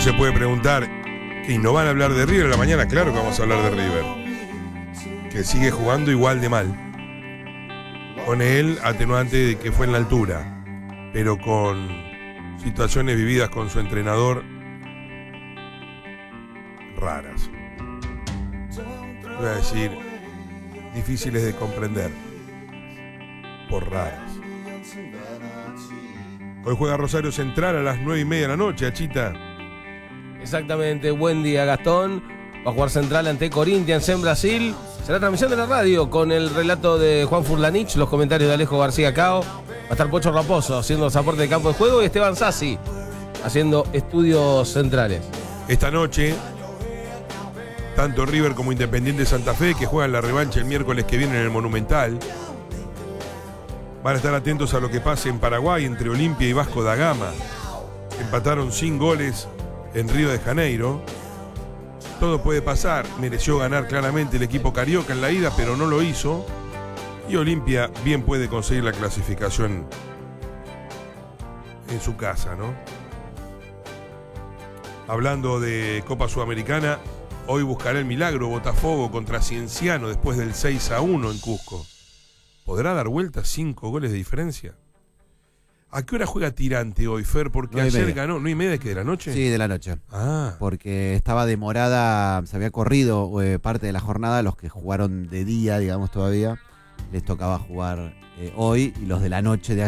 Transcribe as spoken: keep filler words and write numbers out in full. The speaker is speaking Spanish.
se puede preguntar, ¿y no van a hablar de River a la mañana? Claro que vamos a hablar de River, que sigue jugando igual de mal, con el atenuante de que fue en la altura, pero con situaciones vividas con su entrenador raras, voy a decir difíciles de comprender por raras. Hoy juega Rosario Central a las nueve y media de la noche, Achita. Exactamente, buen día Gastón. Va a jugar Central ante Corinthians en Brasil. Será transmisión de la radio con el relato de Juan Furlanich, los comentarios de Alejo García Cao. Va a estar Pocho Raposo haciendo los aportes de campo de juego y Esteban Sassi haciendo estudios centrales. Esta noche, tanto River como Independiente Santa Fe, que juegan la revancha el miércoles que viene en el Monumental, van a estar atentos a lo que pase en Paraguay entre Olimpia y Vasco da Gama. Empataron sin goles en Río de Janeiro. Todo puede pasar. Mereció ganar claramente el equipo carioca en la ida, pero no lo hizo. Y Olimpia bien puede conseguir la clasificación en su casa, ¿no? Hablando de Copa Sudamericana, hoy buscará el milagro Botafogo contra Cienciano después del seis a uno en Cusco. ¿Podrá dar vuelta cinco goles de diferencia? ¿A qué hora juega Tirante hoy, Fer? Porque nueve y ayer media. ganó. ¿nueve y media que de la noche? Sí, de la noche. Ah. Porque estaba demorada, se había corrido eh, parte de la jornada. Los que jugaron de día, digamos, todavía, les tocaba jugar eh, hoy. Y los de la noche de